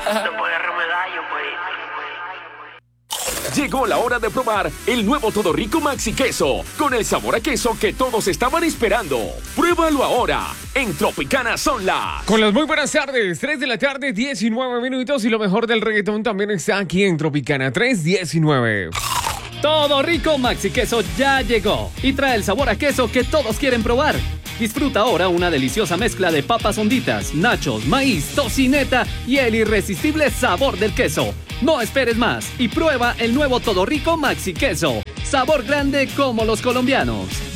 Llegó la hora de probar el nuevo Todo Rico Maxi Queso, con el sabor a queso que todos estaban esperando. Pruébalo ahora en Tropicana Sonla. Con las muy buenas tardes, 3 de la tarde, 19 minutos, y lo mejor del reggaetón también está aquí en Tropicana 319. Todo Rico Maxi Queso ya llegó y trae el sabor a queso que todos quieren probar. Disfruta ahora una deliciosa mezcla de papas honditas, nachos, maíz, tocineta y el irresistible sabor del queso. No esperes más y prueba el nuevo Todo Rico Maxi Queso. Sabor grande como los colombianos.